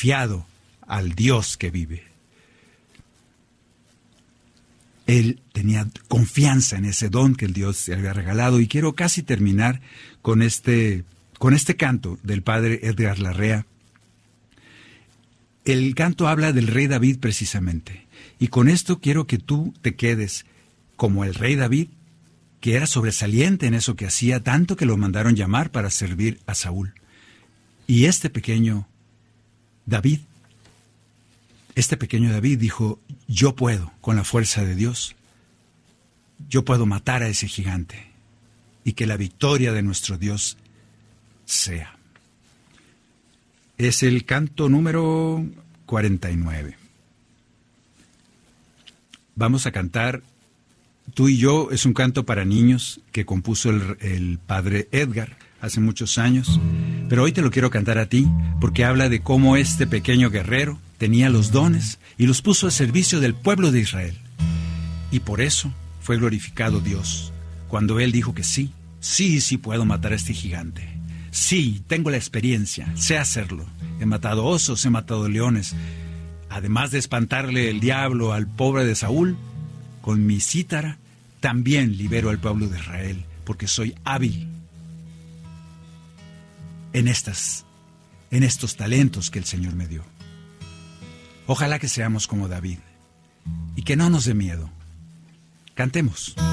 confiado al Dios que vive. Él tenía confianza en ese don que el Dios le había regalado. Y quiero casi terminar con este canto del padre Edgar Larrea. El canto habla del rey David precisamente. Y con esto quiero que tú te quedes como el rey David, que era sobresaliente en eso que hacía, tanto que lo mandaron llamar para servir a Saúl. Y este pequeño David dijo, yo puedo, con la fuerza de Dios, yo puedo matar a ese gigante, y que la victoria de nuestro Dios sea. Es el canto número 49. Vamos a cantar Tú y yo. Es un canto para niños que compuso el padre Edgar hace muchos años, pero hoy te lo quiero cantar a ti porque habla de cómo este pequeño guerrero tenía los dones y los puso a servicio del pueblo de Israel. Y por eso fue glorificado Dios cuando él dijo que sí puedo matar a este gigante. Sí, tengo la experiencia, sé hacerlo. He matado osos, he matado leones. Además de espantarle el diablo al pobre de Saúl, con mi cítara también libero al pueblo de Israel, porque soy hábil en estos talentos que el Señor me dio. Ojalá que seamos como David y que no nos dé miedo. Cantemos.